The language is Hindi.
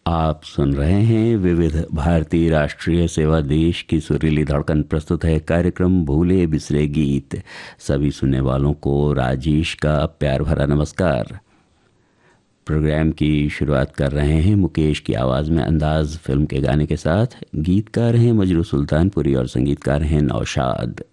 आप सुन रहे हैं विविध भारतीय राष्ट्रीय सेवा देश की सुरीली धड़कन। प्रस्तुत है कार्यक्रम भूले बिसरे गीत। सभी सुनने वालों को राजेश का प्यार भरा नमस्कार। प्रोग्राम की शुरुआत कर रहे हैं मुकेश की आवाज़ में अंदाज फिल्म के गाने के साथ। गीतकार हैं मजरू सुल्तानपुरी और संगीतकार हैं नौशाद।